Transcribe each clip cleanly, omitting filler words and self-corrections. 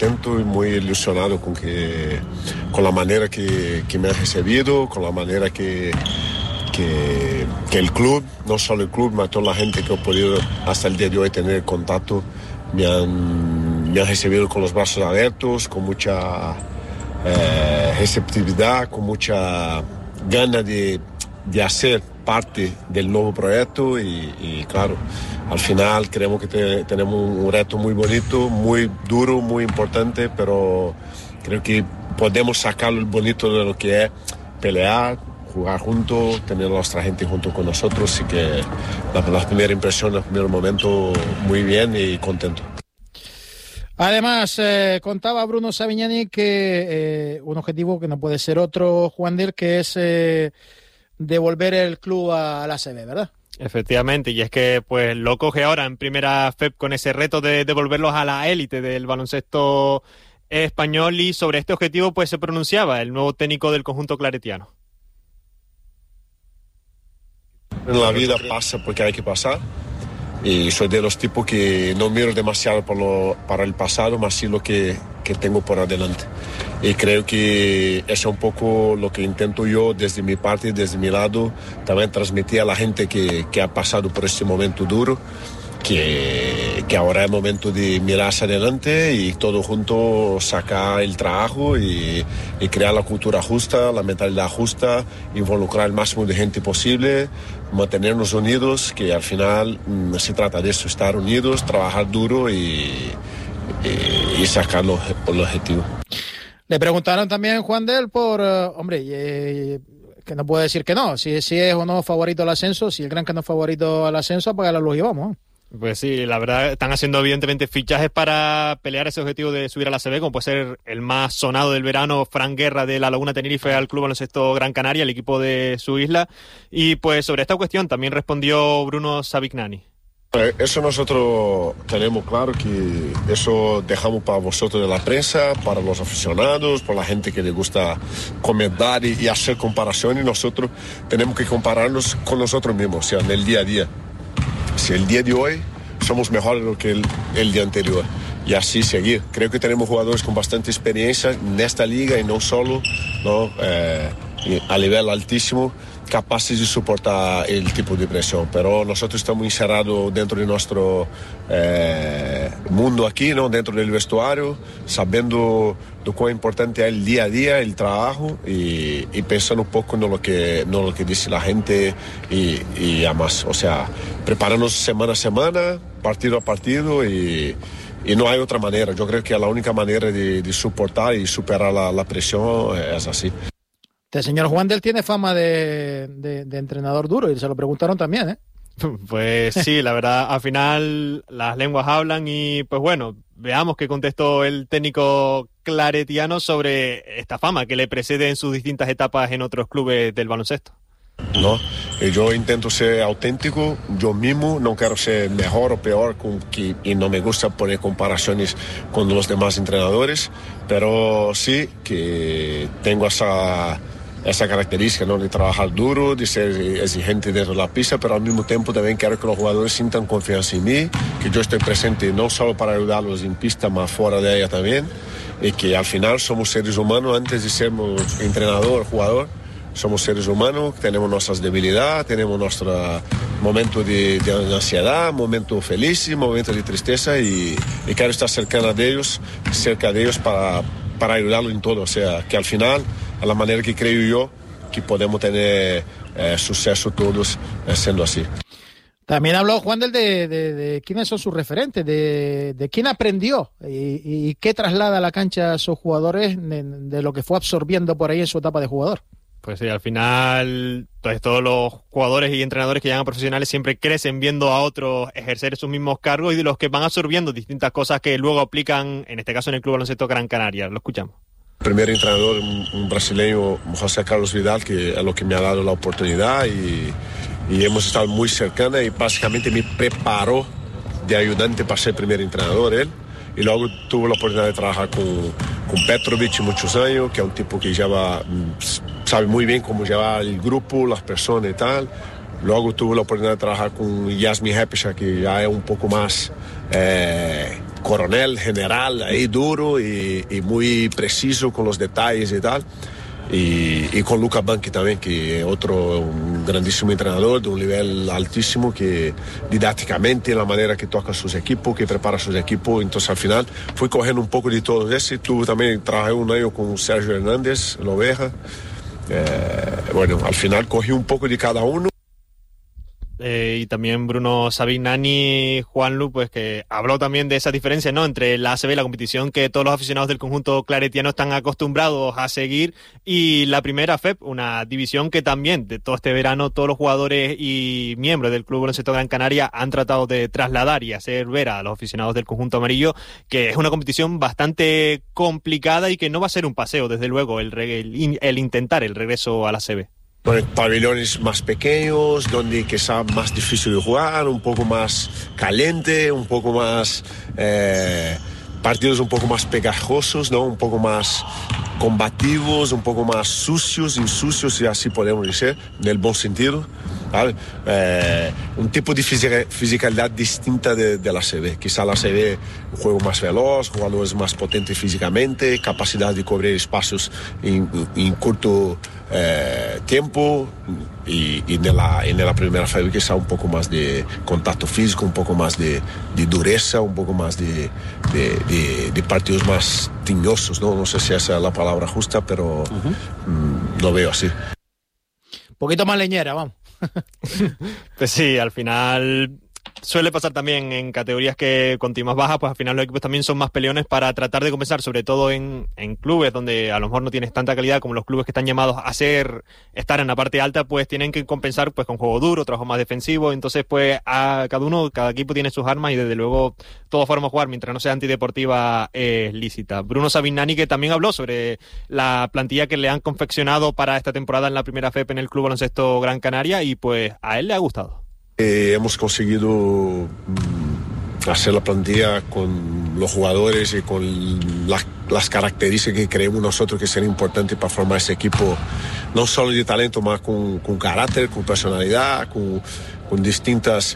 contento y muy ilusionado con la manera que me han recibido, con la manera que el club, no solo el club, sino toda la gente que he podido hasta el día de hoy tener contacto, me han recibido con los brazos abiertos, con mucha receptividad, con mucha gana de hacer parte del nuevo proyecto y claro, al final creemos que tenemos un reto muy bonito, muy duro, muy importante, pero creo que podemos sacar lo bonito de lo que es pelear, jugar juntos, tener a nuestra gente junto con nosotros, así que la primera impresión, el primer momento, muy bien y contento. Además, contaba Bruno Savignani que un objetivo que no puede ser otro, Juander, que es devolver el club a la ACB, ¿verdad? Efectivamente, y es que pues lo coge ahora en primera FEP con ese reto de devolverlos a la élite del baloncesto español, y sobre este objetivo pues se pronunciaba el nuevo técnico del conjunto claretiano. En la vida pasa porque hay que pasar, y soy de los tipos que no miro demasiado para el pasado, más sí lo que tengo por adelante. Y creo que eso es un poco lo que intento yo desde mi parte, desde mi lado, también transmitir a la gente que ha pasado por este momento duro, que ahora es momento de mirar hacia adelante y todo junto sacar el trabajo y crear la cultura justa, la mentalidad justa, involucrar el máximo de gente posible, mantenernos unidos, que al final se trata de eso, estar unidos, trabajar duro y sacar el objetivo. Le preguntaron también, Juan Del, por, que no puede decir que no, si es o no favorito al ascenso, si el Gran Canaria es favorito al ascenso, apaga la luz y vamos. Pues sí, la verdad, están haciendo evidentemente fichajes para pelear ese objetivo de subir a la ACB, como puede ser el más sonado del verano, Fran Guerra de la Laguna Tenerife al Club Baloncesto Gran Canaria, el equipo de su isla. Y pues sobre esta cuestión también respondió Bruno Savignani. Eso nosotros tenemos claro que eso dejamos para vosotros de la prensa, para los aficionados, para la gente que le gusta comentar y hacer comparaciones. Nosotros tenemos que compararnos con nosotros mismos, o sea, en el día a día. Si el día de hoy somos mejores que el día anterior y así seguir. Creo que tenemos jugadores con bastante experiencia en esta liga y no solo, ¿no? A nivel altísimo, capaces de soportar el tipo de presión, pero nosotros estamos encerrados dentro de nuestro mundo aquí, ¿no? Dentro del vestuario, sabiendo de cuán importante es el día a día, el trabajo y pensando un poco en lo que dice la gente y además, o sea, prepararnos semana a semana, partido a partido y no hay otra manera. Yo creo que la única manera de soportar y superar la presión es así. Este señor Juan Del tiene fama de entrenador duro y se lo preguntaron también, ¿eh? Pues sí, la verdad, al final las lenguas hablan y pues bueno, veamos qué contestó el técnico claretiano sobre esta fama que le precede en sus distintas etapas en otros clubes del baloncesto. No, yo intento ser auténtico, yo mismo, no quiero ser mejor o peor y no me gusta poner comparaciones con los demás entrenadores, pero sí que tengo esa característica, ¿no? De trabajar duro, de ser exigente dentro de la pista, pero al mismo tiempo también quiero que los jugadores sientan confianza en mí, que yo estoy presente no solo para ayudarlos en pista, más fuera de ella también, y que al final somos seres humanos antes de ser entrenador, jugador. Somos seres humanos, tenemos nuestras debilidades, tenemos nuestro momento de ansiedad, momento feliz, momento de tristeza y quiero estar cerca de ellos para ayudarlos en todo. O sea, que al final, a la manera que creo yo, que podemos tener suceso todos siendo así. También habló Juan Del de quiénes son sus referentes, de quién aprendió y qué traslada a la cancha a sus jugadores de lo que fue absorbiendo por ahí en su etapa de jugador. Pues sí, al final pues todos los jugadores y entrenadores que llegan a profesionales siempre crecen viendo a otros ejercer sus mismos cargos y de los que van absorbiendo distintas cosas que luego aplican, en este caso en el Club Baloncesto Gran Canaria. Lo escuchamos. El primer entrenador, un brasileño, José Carlos Vidal, que es lo que me ha dado la oportunidad y hemos estado muy cercanos y básicamente me preparó de ayudante para ser primer entrenador él. Y luego tuve la oportunidad de trabajar con Petrovic muchos años, que es un tipo que sabe muy bien cómo llevar el grupo, las personas y tal. Luego tuve la oportunidad de trabajar con Yasmin Repisha, que ya es un poco más coronel, general, ahí duro y muy preciso con los detalles y tal. Y con Luca Banchi también, que es un grandísimo entrenador de un nivel altísimo, que didácticamente, la manera que toca sus equipos, que prepara sus equipos. Entonces al final fui cogiendo un poco de todo eso. Tuve también, trabajé un año con Sergio Hernández, la Oveja. Bueno, al final cogí un poco de cada uno. Y también Bruno Savignani, Juanlu, pues que habló también de esa diferencia, ¿no?, entre la ACB, la competición que todos los aficionados del conjunto claretiano están acostumbrados a seguir, y la primera FEP, una división que también de todo este verano todos los jugadores y miembros del Club Baloncesto Gran Canaria han tratado de trasladar y hacer ver a los aficionados del conjunto amarillo que es una competición bastante complicada y que no va a ser un paseo, desde luego, el intentar el regreso a la ACB. Con pabellones más pequeños, donde quizá más difícil de jugar, un poco más caliente, un poco más partidos un poco más pegajosos, ¿no? Un poco más combativos, un poco más sucios, insucios, si así podemos decir, en el buen sentido, ¿vale? Un tipo de fisicalidad distinta de la CB. Quizá la CB un juego más veloz, jugadores más potentes físicamente, capacidad de cubrir espacios en corto tiempo, y en la primera fase quizá un poco más de contacto físico, un poco más de dureza, un poco más de partidos más tiñosos, ¿no? No sé si esa es la palabra justa, pero lo veo así. Un poquito más leñera, vamos. Pues sí, al final suele pasar también en categorías que con más bajas, pues al final los equipos también son más peleones para tratar de compensar, sobre todo en clubes donde a lo mejor no tienes tanta calidad como los clubes que están llamados a estar en la parte alta, pues tienen que compensar pues con juego duro, trabajo más defensivo. Entonces pues cada equipo tiene sus armas y desde luego todos podemos jugar mientras no sea antideportiva es lícita. Bruno Savignani, que también habló sobre la plantilla que le han confeccionado para esta temporada en la primera FEP en el Club Baloncesto Gran Canaria, y pues a él le ha gustado. Hemos conseguido hacer la plantilla con los jugadores y con las características que creemos nosotros que serían importantes para formar ese equipo, no solo de talento, más con carácter, con personalidad, con distintas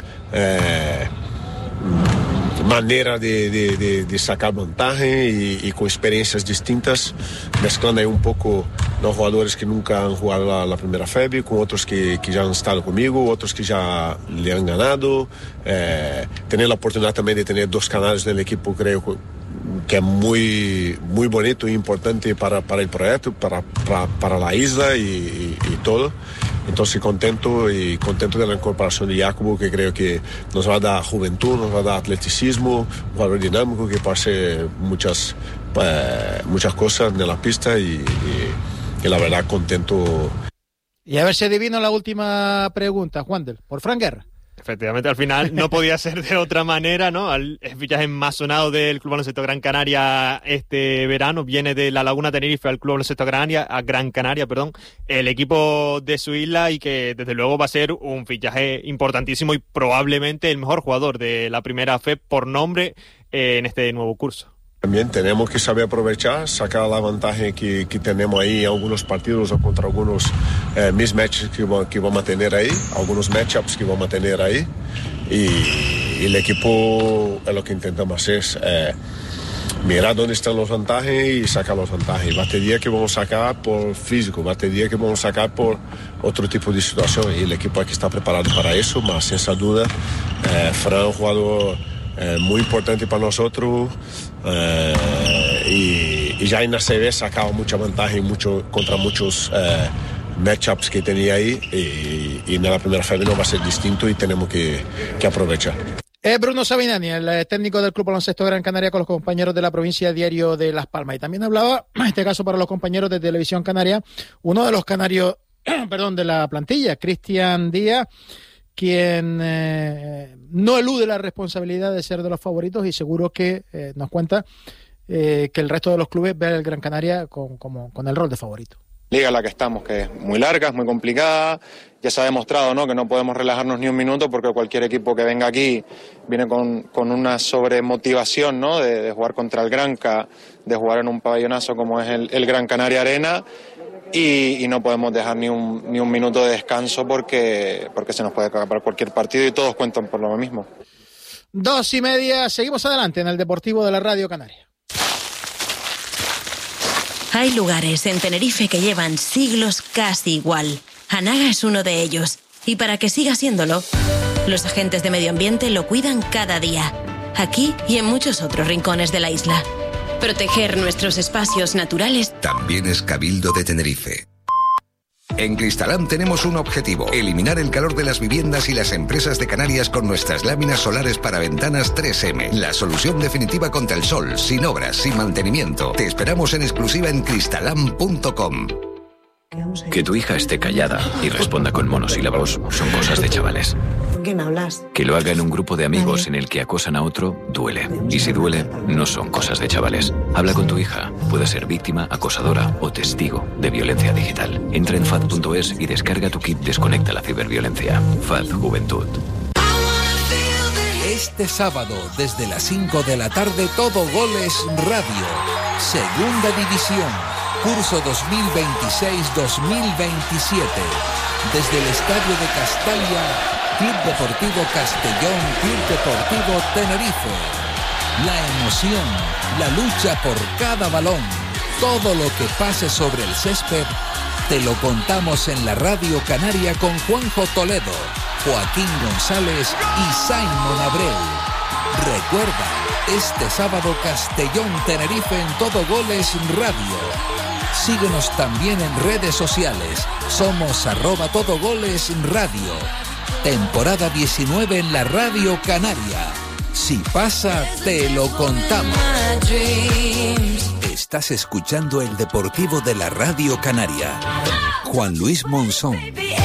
maneras de sacar montaje y con experiencias distintas, mezclando ahí un poco los jugadores que nunca han jugado la primera FEB con otros que ya han estado conmigo, otros que ya le han ganado, tener la oportunidad también de tener dos canales en el equipo, creo que es muy, muy bonito e importante para el proyecto, para la isla y todo. Entonces contento de la incorporación de Jacobo, que creo que nos va a dar juventud, nos va a dar atleticismo, un jugador dinámico que puede hacer muchas cosas en la pista y la verdad contento. Y a ver si adivino la última pregunta, Juandel, por Fran Guerra. Efectivamente, al final no podía ser de otra manera, ¿no? El fichaje más sonado del Club Baloncesto Gran Canaria este verano viene de la Laguna Tenerife al Club Baloncesto Gran Canaria, el equipo de su isla, y que desde luego va a ser un fichaje importantísimo y probablemente el mejor jugador de la primera FEP por nombre en este nuevo curso. También tenemos que saber aprovechar, sacar la ventaja que tenemos ahí en algunos partidos o contra algunos mismatches que vamos a tener ahí, algunos matchups que vamos a tener ahí. Y el equipo es lo que intentamos hacer, mirar dónde están los vantajes y sacar los vantajes. Va a tener que vamos a sacar por físico, va a tener que vamos a sacar por otro tipo de situación. Y el equipo hay que estar preparado para eso, más sin esa duda, Fran es un jugador muy importante para nosotros, y ya en la CB sacaba mucha ventaja contra muchos matchups que tenía ahí, y en la primera fase no va a ser distinto y tenemos que aprovechar. Es Bruno Savignani, el técnico del Club Baloncesto Gran Canaria, con los compañeros de la provincia Diario de Las Palmas. Y también hablaba, en este caso para los compañeros de Televisión Canaria, uno de los canarios de la plantilla, Cristian Díaz, quien no elude la responsabilidad de ser de los favoritos, y seguro que nos cuenta que el resto de los clubes ve al Gran Canaria con el rol de favorito. Liga en la que estamos, que es muy larga, es muy complicada, ya se ha demostrado, ¿no?, que no podemos relajarnos ni un minuto, porque cualquier equipo que venga aquí viene con una sobremotivación, ¿no?, de jugar contra el Granca, de jugar en un pabellonazo como es el Gran Canaria Arena, y no podemos dejar ni un minuto de descanso porque se nos puede acabar cualquier partido y todos cuentan por lo mismo. 2:30, seguimos adelante en el Deportivo de la Radio Canaria. Hay lugares en Tenerife que llevan siglos casi igual. Anaga es uno de ellos. Y para que siga siéndolo, los agentes de medio ambiente lo cuidan cada día. Aquí y en muchos otros rincones de la isla. Proteger nuestros espacios naturales también es Cabildo de Tenerife. En Cristalam tenemos un objetivo: eliminar el calor de las viviendas y las empresas de Canarias con nuestras láminas solares para ventanas 3M. La solución definitiva contra el sol, sin obras, sin mantenimiento. Te esperamos en exclusiva en cristalam.com. Que tu hija esté callada y responda con monosílabos son cosas de chavales. ¿Con quién hablas? Que lo haga en un grupo de amigos en el que acosan a otro, duele. Y si duele, no son cosas de chavales. Habla con tu hija. Puede ser víctima, acosadora o testigo de violencia digital. Entra en FAD.es y descarga tu kit Desconecta la ciberviolencia. FAD Juventud. Este sábado, desde las 5 de la tarde, Todo Goles Radio. Segunda División. Curso 2026-2027. Desde el Estadio de Castalia, Club Deportivo Castellón, Club Deportivo Tenerife. La emoción, la lucha por cada balón, todo lo que pase sobre el césped, te lo contamos en la Radio Canaria con Juanjo Toledo, Joaquín González y Simon Abreu. Recuerda, este sábado Castellón-Tenerife en Todo Goles Radio. Síguenos también en redes sociales. Somos @todogoles_radio. Temporada 19 en la Radio Canaria. Si pasa, te lo contamos. Estás escuchando el Deportivo de la Radio Canaria. Juan Luis Monzón.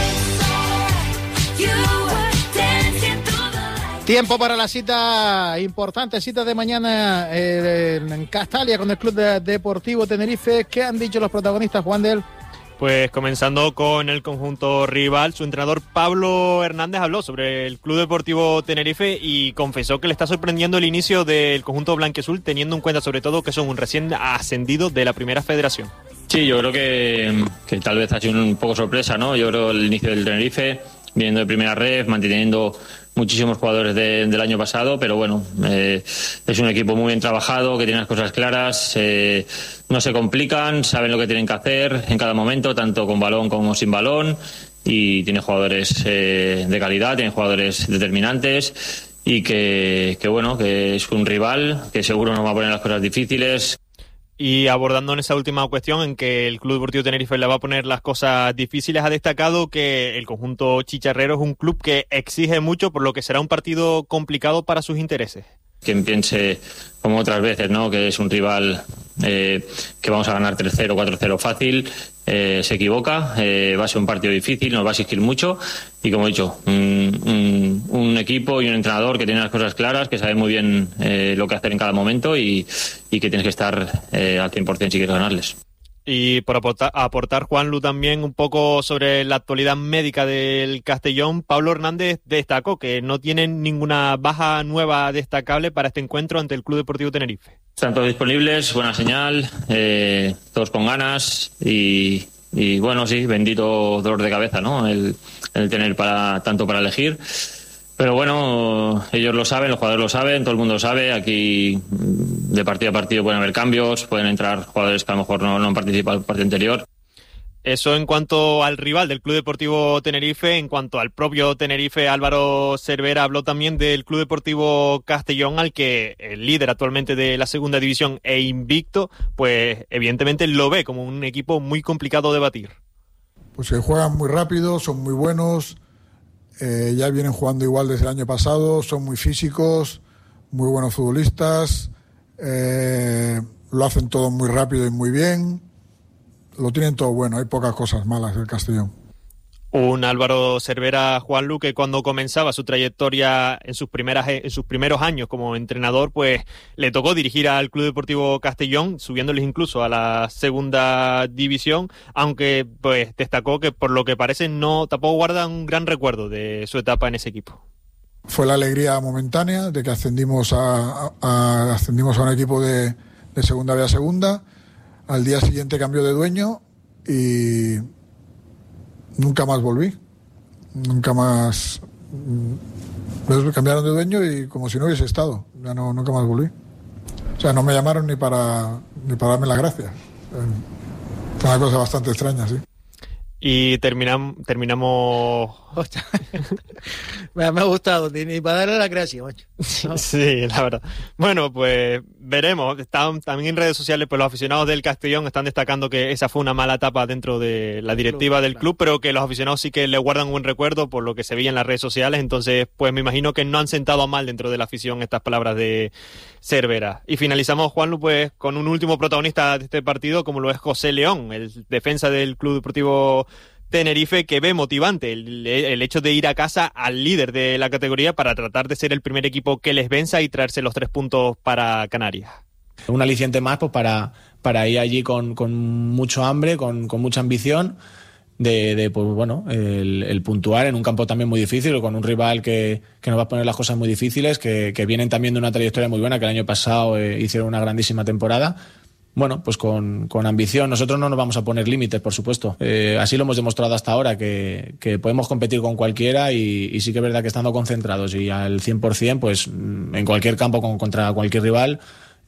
Tiempo para la cita importante, cita de mañana en Castalia con el Club Deportivo Tenerife. ¿Qué han dicho los protagonistas, Juan del? Pues comenzando con el conjunto rival, su entrenador Pablo Hernández habló sobre el Club Deportivo Tenerife y confesó que le está sorprendiendo el inicio del conjunto blanquiazul, teniendo en cuenta sobre todo que son un recién ascendido de la Primera Federación. Sí, yo creo que tal vez ha sido un poco sorpresa, ¿no? Yo creo el inicio del Tenerife, viniendo de primera ref, manteniendo muchísimos jugadores del año pasado, pero bueno, es un equipo muy bien trabajado, que tiene las cosas claras, no se complican, saben lo que tienen que hacer en cada momento, tanto con balón como sin balón, y tiene jugadores de calidad, tiene jugadores determinantes, y que bueno, que es un rival que seguro nos va a poner las cosas difíciles. Y abordando en esa última cuestión en que el Club Deportivo Tenerife le va a poner las cosas difíciles, ha destacado que el conjunto chicharrero es un club que exige mucho, por lo que será un partido complicado para sus intereses. Quien piense, como otras veces, ¿no?, que es un rival que vamos a ganar 3-0, 4-0 fácil, se equivoca. Va a ser un partido difícil, nos va a exigir mucho, y como he dicho, un equipo y un entrenador que tiene las cosas claras, que sabe muy bien lo que hacer en cada momento, y que tienes que estar al 100% si quieres ganarles. Y por aportar, Juanlu, también un poco sobre la actualidad médica del Castellón, Pablo Hernández destacó que no tienen ninguna baja nueva destacable para este encuentro ante el Club Deportivo Tenerife. Están todos disponibles, buena señal, todos con ganas, y bueno, sí, bendito dolor de cabeza, ¿no?, el tener tanto para elegir. Pero bueno, ellos lo saben, los jugadores lo saben, todo el mundo lo sabe. Aquí de partido a partido pueden haber cambios, pueden entrar jugadores que a lo mejor no han participado en el partido anterior. Eso en cuanto al rival del Club Deportivo Tenerife. En cuanto al propio Tenerife, Álvaro Cervera habló también del Club Deportivo Castellón, al que el líder actualmente de la segunda división e invicto, pues evidentemente lo ve como un equipo muy complicado de batir. Pues que juegan muy rápido, son muy buenos. Ya vienen jugando igual desde el año pasado, son muy físicos, muy buenos futbolistas, lo hacen todo muy rápido y muy bien, lo tienen todo bueno, hay pocas cosas malas del Castellón. Un Álvaro Cervera, Juanlu, que cuando comenzaba su trayectoria en sus primeros años como entrenador, pues le tocó dirigir al Club Deportivo Castellón, subiéndoles incluso a la segunda división, aunque pues destacó que por lo que parece tampoco guarda un gran recuerdo de su etapa en ese equipo. Fue la alegría momentánea de que ascendimos a un equipo de segunda B a segunda. Al día siguiente cambió de dueño y nunca más volví. Nunca más Me cambiaron de dueño y como si no hubiese estado. Ya no, nunca más volví. O sea, no me llamaron ni para darme las gracias. Fue una cosa bastante extraña, sí. Y terminamos... Me ha gustado, ni para darle las gracias, macho. No. Sí, la verdad. Bueno, pues veremos. También en redes sociales, pues los aficionados del Castellón están destacando que esa fue una mala etapa dentro de la directiva del club, pero que los aficionados sí que le guardan un buen recuerdo por lo que se veía en las redes sociales. Entonces, pues me imagino que no han sentado a mal dentro de la afición estas palabras de Cervera. Y finalizamos, Juanlu, pues con un último protagonista de este partido, como lo es José León, el defensa del Club Deportivo Tenerife, que ve motivante el hecho de ir a casa al líder de la categoría para tratar de ser el primer equipo que les venza y traerse los 3 puntos para Canarias. Un aliciente más pues para ir allí con mucho hambre, con mucha ambición de pues bueno, el puntuar en un campo también muy difícil, con un rival que nos va a poner las cosas muy difíciles, que vienen también de una trayectoria muy buena, que el año pasado hicieron una grandísima temporada. Bueno, pues con ambición. Nosotros no nos vamos a poner límites, por supuesto. Así lo hemos demostrado hasta ahora, que podemos competir con cualquiera y sí que es verdad que estando concentrados y al 100%, pues en cualquier campo contra cualquier rival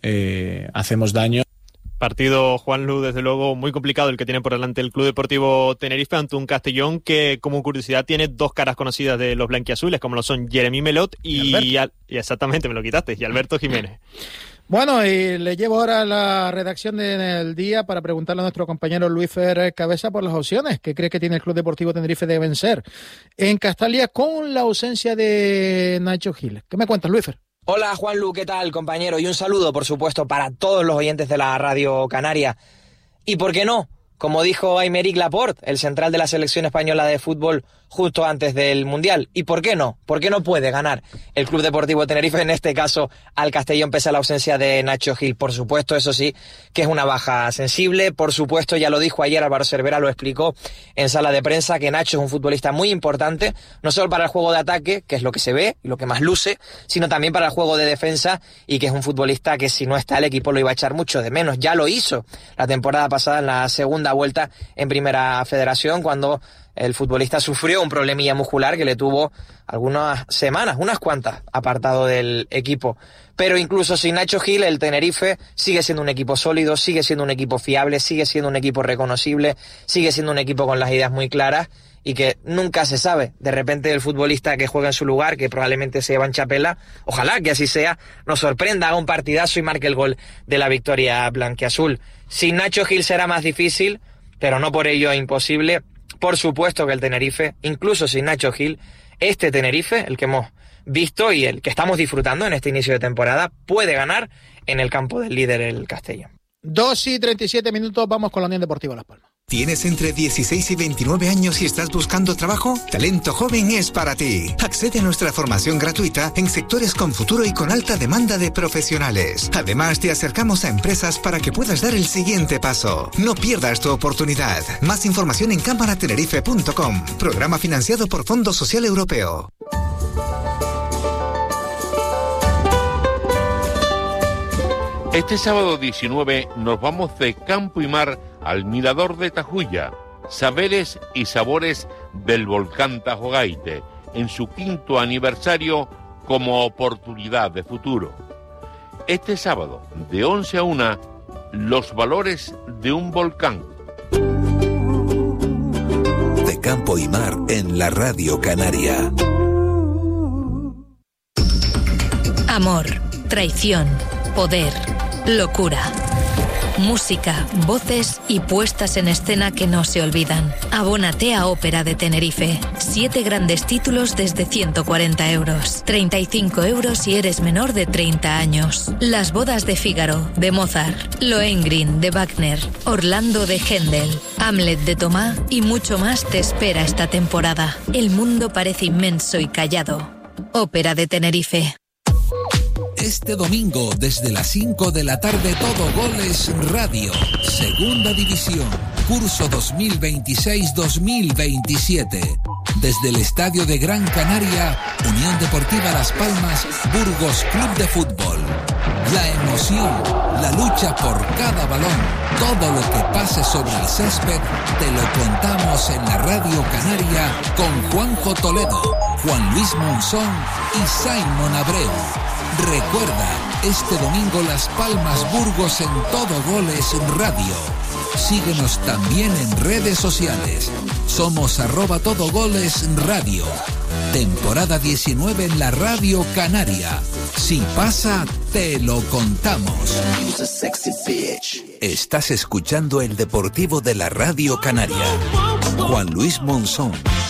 hacemos daño. Partido, Juanlu, desde luego muy complicado el que tiene por delante el Club Deportivo Tenerife ante un Castellón que, como curiosidad, tiene 2 caras conocidas de los blanquiazules, como lo son Jeremy Melot y exactamente, me lo quitaste, y Alberto Jiménez. Bueno, y le llevo ahora a la redacción del día para preguntarle a nuestro compañero Luis Fer Cabeza por las opciones que cree que tiene el Club Deportivo Tenerife de vencer en Castalia con la ausencia de Nacho Gil. ¿Qué me cuentas, Luis Fer? Hola, Juanlu, ¿qué tal, compañero? Y un saludo, por supuesto, para todos los oyentes de la Radio Canaria. ¿Y por qué no? Como dijo Aymeric Laporte, el central de la selección española de fútbol justo antes del Mundial. ¿Y por qué no? ¿Por qué no puede ganar el Club Deportivo Tenerife, en este caso al Castellón, pese a la ausencia de Nacho Gil? Por supuesto, eso sí, que es una baja sensible. Por supuesto, ya lo dijo ayer Álvaro Cervera, lo explicó en sala de prensa, que Nacho es un futbolista muy importante, no solo para el juego de ataque, que es lo que se ve y lo que más luce, sino también para el juego de defensa, y que es un futbolista que si no está el equipo lo iba a echar mucho de menos. Ya lo hizo la temporada pasada en la segunda vuelta en Primera Federación, cuando el futbolista sufrió un problemilla muscular que le tuvo algunas semanas, unas cuantas, apartado del equipo. Pero incluso sin Nacho Gil, el Tenerife sigue siendo un equipo sólido, sigue siendo un equipo fiable, sigue siendo un equipo reconocible, sigue siendo un equipo con las ideas muy claras, y que nunca se sabe. De repente el futbolista que juega en su lugar, que probablemente sea Iván Chapela, ojalá que así sea, nos sorprenda, haga un partidazo y marque el gol de la victoria blanquiazul. Sin Nacho Gil será más difícil, pero no por ello imposible. Por supuesto que el Tenerife, incluso sin Nacho Gil, este Tenerife, el que hemos visto y el que estamos disfrutando en este inicio de temporada, puede ganar en el campo del líder, el Castellón. 2:37, vamos con la Unión Deportiva Las Palmas. ¿Tienes entre 16 y 29 años y estás buscando trabajo? Talento Joven es para ti. Accede a nuestra formación gratuita en sectores con futuro y con alta demanda de profesionales. Además, te acercamos a empresas para que puedas dar el siguiente paso. No pierdas tu oportunidad. Más información en cámaratenerife.com. Programa financiado por Fondo Social Europeo. Este sábado 19 nos vamos de campo y mar al Mirador de Tajuya, saberes y sabores del volcán Tajogaite, en su 5º aniversario como oportunidad de futuro. Este sábado, de 11 a 1, los valores de un volcán. De campo y mar en la Radio Canaria. Amor, traición, poder, locura. Música, voces y puestas en escena que no se olvidan. Abónate a Ópera de Tenerife. 7 grandes títulos desde 140 euros. 35 euros si eres menor de 30 años. Las bodas de Fígaro, de Mozart. Lohengrin, de Wagner. Orlando, de Händel. Hamlet, de Tomás y mucho más te espera esta temporada. El mundo parece inmenso y callado. Ópera de Tenerife. Este domingo, desde las 5 de la tarde, Todo Goles Radio. Segunda División. Curso 2026-2027. Desde el Estadio de Gran Canaria, Unión Deportiva Las Palmas, Burgos Club de Fútbol. La emoción, la lucha por cada balón, todo lo que pase sobre el césped, te lo contamos en la Radio Canaria con Juanjo Toledo. Juan Luis Monzón y Simon Abreu. Recuerda, este domingo Las Palmas Burgos en Todo Goles Radio. Síguenos también en redes sociales. Somos @todogoles radio. Temporada 19 en la Radio Canaria. Si pasa, te lo contamos. Estás escuchando el Deportivo de la Radio Canaria. Juan Luis Monzón,